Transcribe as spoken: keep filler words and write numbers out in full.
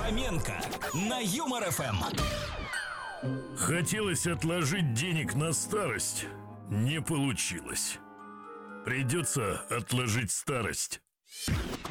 Фоменко на Юмор эф эм. Хотелось отложить денег на старость. Не получилось. Придется отложить старость.